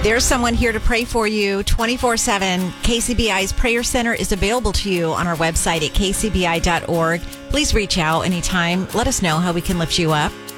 There's someone here to pray for you 24/7. KCBI's Prayer Center is available to you on our website at kcbi.org. Please reach out anytime. Let us know how we can lift you up.